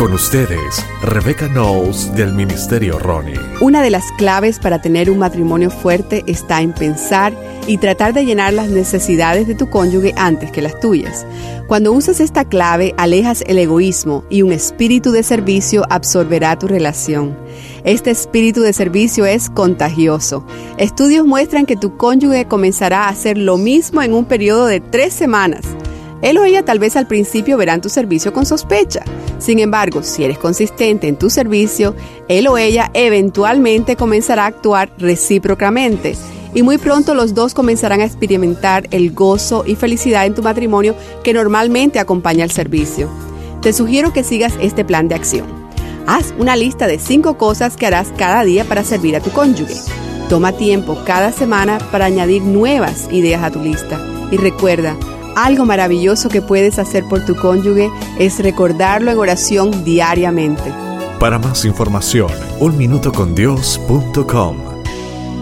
Con ustedes, Rebecca Knowles del Ministerio Ronnie. Una de las claves para tener un matrimonio fuerte está en pensar y tratar de llenar las necesidades de tu cónyuge antes que las tuyas. Cuando usas esta clave, alejas el egoísmo y un espíritu de servicio absorberá tu relación. Este espíritu de servicio es contagioso. Estudios muestran que tu cónyuge comenzará a hacer lo mismo en un periodo de 3 semanas. Él o ella tal vez al principio verán tu servicio con sospecha. Sin embargo, si eres consistente en tu servicio, él o ella eventualmente comenzará a actuar recíprocamente. Y muy pronto los dos comenzarán a experimentar el gozo y felicidad en tu matrimonio que normalmente acompaña al servicio. Te sugiero que sigas este plan de acción. Haz una lista de 5 cosas que harás cada día para servir a tu cónyuge. Toma tiempo cada semana para añadir nuevas ideas a tu lista. Y recuerda, algo maravilloso que puedes hacer por tu cónyuge es recordarlo en oración diariamente. Para más información, unminutocondios.com.